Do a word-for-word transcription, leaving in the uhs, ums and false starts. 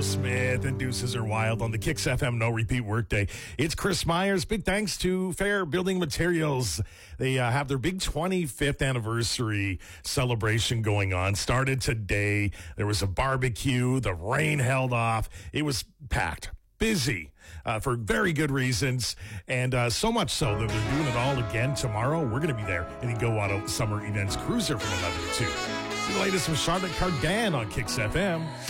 Aerosmith and Deuces Are Wild on the Kicks F M No Repeat Workday. It's Chris Myers. Big thanks to Fair Building Materials. They uh, have their big twenty-fifth anniversary celebration going on. Started today. There was a barbecue. The rain held off. It was packed. Busy uh, for very good reasons, and uh, so much so that they're doing it all again tomorrow. We're going to be there in the Go Auto Summer Events Cruiser from eleven to two. The latest from Charlotte Cardin on Kicks F M.